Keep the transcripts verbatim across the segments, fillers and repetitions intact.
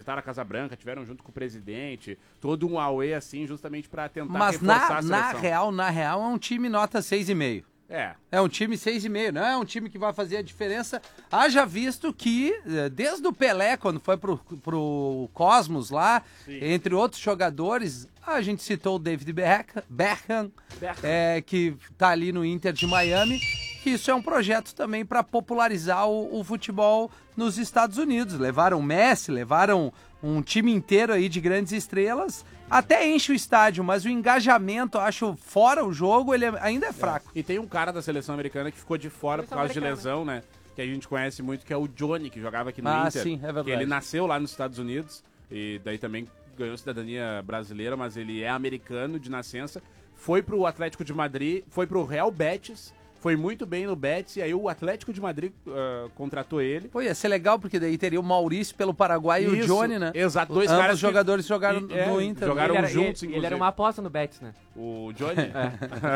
visitaram a Casa Branca, tiveram junto com o presidente, todo um auê assim, justamente pra tentar Mas reforçar na, a seleção. na real, na real, é um time nota seis e meio. É. É um time seis e meio, não é um time que vai fazer a diferença. Haja visto que, desde o Pelé, quando foi pro, pro Cosmos lá, Sim. entre outros jogadores, a gente citou o David Beckham, Beckham, Beckham. É, que tá ali no Inter de Miami, que isso é um projeto também para popularizar o, o futebol nos Estados Unidos. Levaram Messi, levaram um time inteiro aí de grandes estrelas. Até enche o estádio, mas o engajamento, acho, fora o jogo, ele ainda é fraco. É. E tem um cara da seleção americana que ficou de fora por causa americana. de lesão, né? Que a gente conhece muito, que é o Johnny, que jogava aqui no ah, Inter. Sim, é verdade. Que ele nasceu lá nos Estados Unidos e daí também ganhou cidadania brasileira, mas ele é americano de nascença. Foi pro Atlético de Madrid, foi pro Real Betis, foi muito bem no Betis, e aí o Atlético de Madrid uh, contratou ele. Pô, ia ser legal, porque daí teria o Maurício pelo Paraguai Isso, e o Johnny, né? Exato, dois Ambos caras os jogadores que jogaram e, é, no Inter. Jogaram ele era, juntos, ele, ele era uma aposta no Betis, né? O Johnny? É.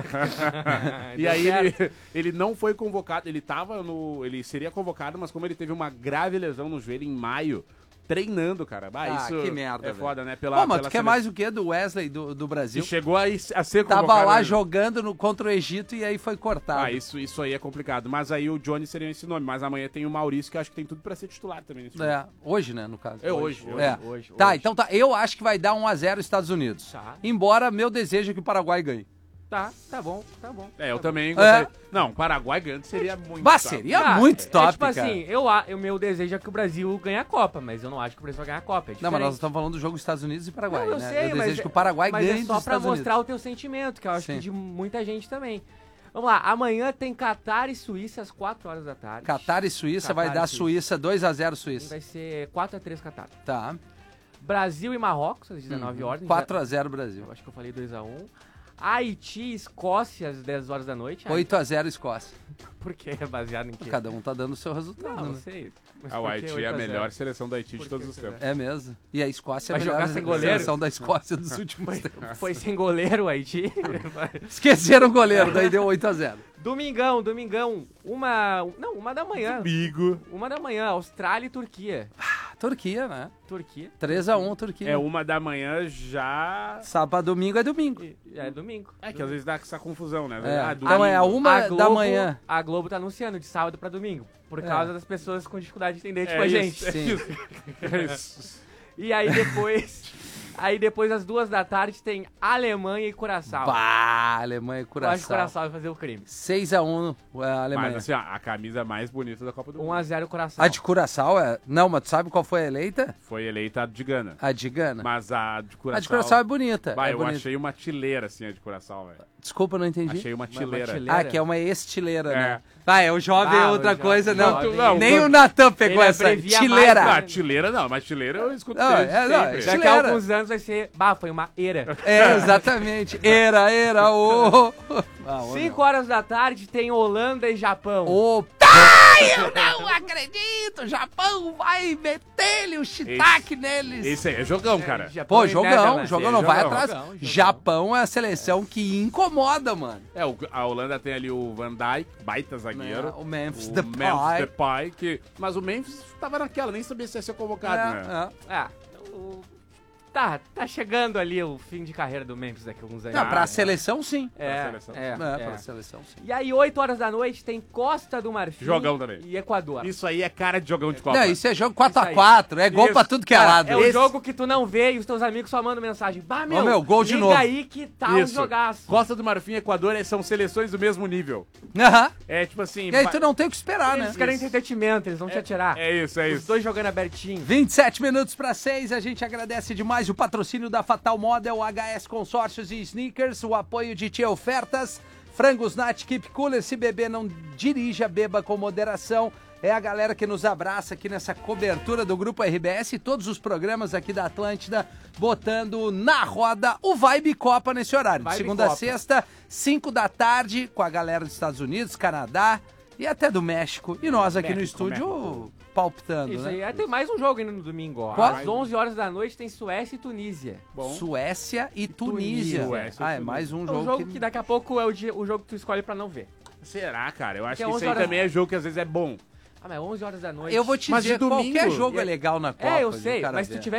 E aí ele, ele não foi convocado, ele tava no... Ele seria convocado, mas como ele teve uma grave lesão no joelho em maio, treinando, cara. Ah, ah isso que merda, é velho. foda, né? Pela, Pô, mas pela tu quer mais o quê do Wesley, do, do Brasil? E chegou a, a ser Tava convocado. lá né? jogando no, contra o Egito e aí foi cortado. Ah, isso, isso aí é complicado. Mas aí o Johnny seria esse nome. Mas amanhã tem o Maurício, que eu acho que tem tudo pra ser titular também nesse É, hoje, né, no caso. É hoje. hoje, é. hoje, hoje tá, hoje. então tá. Eu acho que vai dar um a zero Estados Unidos. Tá. Embora meu desejo é que o Paraguai ganhe. Tá, tá bom, tá bom. É, eu tá também bom. gostaria. É. Não, Paraguai ganhando seria muito Bah, top. seria Ah, muito top, é, tipo cara. assim, eu, o meu desejo é que o Brasil ganhe a Copa, mas eu não acho que o Brasil vai ganhar a Copa. É não, mas nós estamos falando do jogo Estados Unidos e Paraguai, não, eu né? sei, eu mas, desejo que o Paraguai mas ganhe é só dos pra Estados mostrar Unidos. o teu sentimento, que eu acho Sim. que de muita gente também. Vamos lá, amanhã tem Catar e Suíça às quatro horas da tarde. Catar e Suíça Catar vai dar e Suíça. Suíça dois a zero Suíça. Vai ser quatro a três Catar. Tá. Brasil e Marrocos às dezenove horas. quatro a zero Brasil. Eu acho que eu falei dois a um. Haiti e Escócia às dez horas da noite. oito a zero Escócia. Por quê? Baseado em quê? Cada um tá dando o seu resultado. Não, não né? sei. Mas Ah, o por que Haiti é oito a a zero? melhor seleção do Haiti Por de todos que os será? tempos. É mesmo. E a Escócia é a Vai melhor jogar sem goleiro? seleção da Escócia dos últimos tempos. Foi sem goleiro o Haiti. Esqueceram o goleiro, daí deu oito a zero. Domingão, domingão. Uma. Não, uma da manhã. Amigo. Uma da manhã, Austrália e Turquia. Turquia, né? Turquia. três a um Turquia. É uma da manhã já... Sábado, domingo é domingo. E- É domingo. É que às vezes dá essa confusão, né? É. Ah, Então é a domingo. uma A da Globo- manhã. A Globo tá anunciando de sábado pra domingo. Por É. causa das pessoas com dificuldade de entender, tipo É a isso, gente. é Sim. isso. É isso. E aí depois. Aí depois, às duas da tarde, tem Alemanha e Curaçao. Pá, Alemanha e Eu acho que Curaçao. Curaçao vai fazer o crime. seis a um a Alemanha. Mas assim, ó, a camisa mais bonita da Copa do um Mundo a zero Curaçao. A de Curaçao é... Não, mas tu sabe qual foi a eleita? foi eleita a de Gana. A de Gana. Mas a de Curaçao... A de Curaçao é bonita. Bah, é eu bonita. achei uma tileira, assim, a de Curaçao, velho. Desculpa, não entendi. Achei uma uma tileira. tileira. Ah, que é uma estileira, É. né? Vai, o jovem é Ah, o outra jovem- coisa, não. jovem- Não, Nem não. o Natan pegou Ele essa abrevia tileira. mais, Ah, tileira não, mas tileira eu escuto Não, desde é, não, sempre. é Daqui a Tileira. alguns anos vai ser. Bah, foi uma era. É, exatamente. Era, era, ô. Ah, ô, cinco horas da tarde tem Holanda e Japão. Ô, eu não acredito! O Japão vai meter-lhe o shiitake neles! Esse aí é jogão, cara. Japão Pô, e jogão, Netherlands. jogão É, não vai jogão. atrás. Jogão, jogão. Japão é a seleção que incomoda, mano. É, o- a Holanda tem ali o Van Dijk, baita zagueiro. É, o Memphis o Depay. Memphis Depay, que... Mas o Memphis tava naquela, nem sabia se ia ser convocado, né? É, é. Ah, o- tá, tá chegando ali o fim de carreira do Memphis daqui a alguns anos. Não, pra Ah, seleção, sim. É, seleção. é, É, é. pra seleção, sim. E aí, oito horas da noite, tem Costa do Marfim Jogão também. e Equador. Isso aí é cara de jogão de Copa. Não, isso é jogo quatro Isso a aí. quatro, é gol Isso. pra tudo que é Cara, lado. é o Esse- jogo que tu não vê e os teus amigos só mandam mensagem. Bah, meu, meu, gol de liga novo. aí que tal Isso. o jogaço. Costa do Marfim e Equador é- são seleções do mesmo nível. Aham. É tipo assim... E aí ba- tu não tem o que esperar, né? Eles querem entretenimento, eles vão te atirar. É isso, é Os isso. dois jogando abertinho. vinte e sete minutos para seis, a gente agradece demais o patrocínio da Fatal Model, H S Consórcios e Sneakers, o apoio de Tia Ofertas, Frangos Nat, Keep Cooler, se beber não dirija, beba com moderação. É a galera que nos abraça aqui nessa cobertura do Grupo R B S e todos os programas aqui da Atlântida, botando na roda o Vibe Copa nesse horário. De Vibe segunda a Copa. sexta, cinco da tarde, com a galera dos Estados Unidos, Canadá e até do México. E nós aqui no México, estúdio palpitando, Isso né? aí. Aí tem mais um jogo ainda no domingo, ó. Qual? Às onze horas da noite tem Suécia e Tunísia. Bom. Suécia e Tunísia. Suécia e ah, é Tunísia. mais um É jogo, um jogo que... que daqui a pouco é o, dia- o jogo que tu escolhe pra não ver. Será, cara? Eu acho Porque que isso onze aí horas- também é jogo que às vezes é bom. Ah, mas onze horas da noite. Eu vou te Mas dizer, de domingo- qualquer jogo é legal na Copa. É, eu de sei, cara mas se ver. tu tiver